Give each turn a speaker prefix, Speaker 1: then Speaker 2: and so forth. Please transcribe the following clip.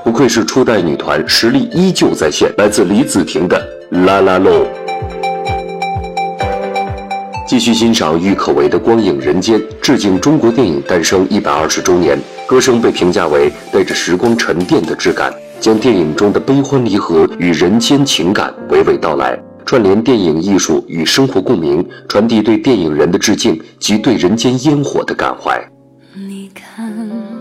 Speaker 1: 不愧是初代女团，实力依旧在线。来自李子婷的《La La Low》。继续欣赏郁可唯的《光影人间》，致敬中国电影诞生120周年。歌声被评价为带着时光沉淀的质感，将电影中的悲欢离合与人间情感娓娓道来，串联电影艺术与生活共鸣，传递对电影人的致敬及对人间烟火的感怀。
Speaker 2: 你看